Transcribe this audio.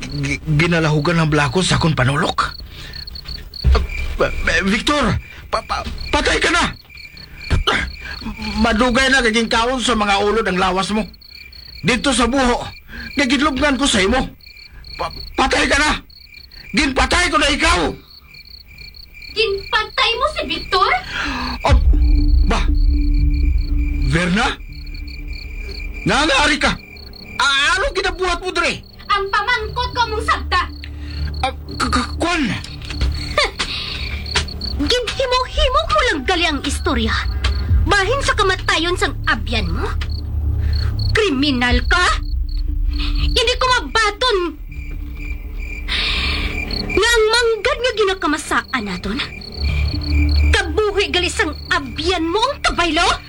ginalahugan ng blako sa akong panulok. Victor, patay ka na! Madugay na kaging kaon sa mga ulod ang lawas mo. Dito sa buho, nagidlubngan ko sa imo. Patay ka na! Ginpatay ko na ikaw! Ginpatay mo si Victor? Ba? Verna? Nangaari ka! Ano kinabuhat mo, Dre? Ang pamangkot ko mong sabta. Kwan? Ginhimo-himo mo lang gali ang istorya. Bahin sa kamatayon sang abyan mo. Kriminal ka? Hindi ko mabaton. Nga ang manggad nga ginakamasaan naton. Kabuhi gali sang abyan mo ang kabaylo?